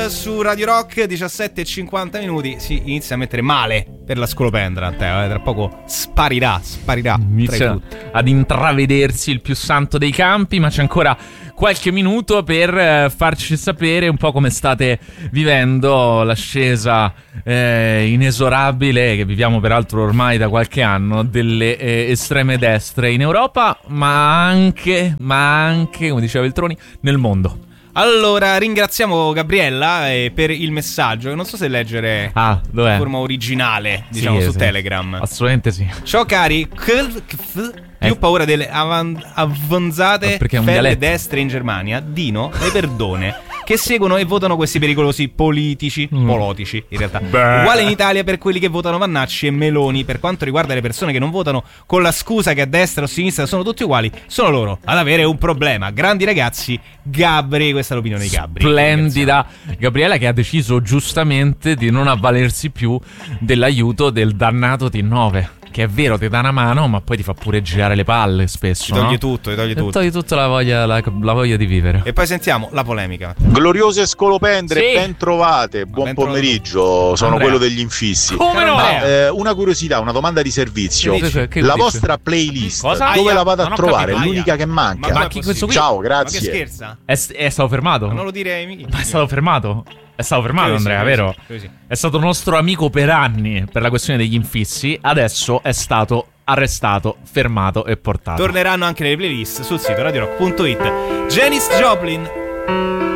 su Radio Rock, 17:50. Si inizia a mettere male per la scolopendra. Tra poco sparirà. Inizia ad intravedersi il più santo dei campi, ma c'è ancora qualche minuto per farci sapere un po' come state vivendo l'ascesa inesorabile, che viviamo peraltro ormai da qualche anno, delle estreme destre in Europa, ma anche, come diceva Veltroni, nel mondo. Allora, ringraziamo Gabriella per il messaggio. Non so se leggere dov'è? in forma originale, diciamo, su Telegram. Assolutamente sì. Ciao cari, più paura delle avanzate felle destre in Germania, Dino e Verdone, che seguono e votano questi pericolosi politici, in realtà. Uguale in Italia per quelli che votano Vannacci e Meloni. Per quanto riguarda le persone che non votano con la scusa che a destra o a sinistra sono tutti uguali, sono loro ad avere un problema. Grandi ragazzi, Gabri, questa è l'opinione di Gabri. Splendida Gabriella, che ha deciso giustamente di non avvalersi più dell'aiuto del dannato T9. Che è vero, ti dà una mano, ma poi ti fa pure girare le palle spesso. Ti toglie tutto. Togli tutto la voglia di vivere. E poi sentiamo la polemica. Gloriose scolopendre, ben trovate. Buon pomeriggio, sono Andrea. quello degli infissi. Come no? Una curiosità, una domanda di servizio. Che la dici? vostra playlist, Cosa? dove la vado a Non ho trovare? capito. È l'unica che manca. Ma chi questo qui? Ciao, Ma grazie. che scherza? È stato fermato? Ma non lo dire ai miei. Ma è stato fermato? È stato fermato, Credo Andrea, sì, vero? credo sì. È stato nostro amico per anni per la questione degli infissi. Adesso è stato arrestato, fermato e portato. Torneranno anche nelle playlist sul sito radiorock.it. Janis Joplin.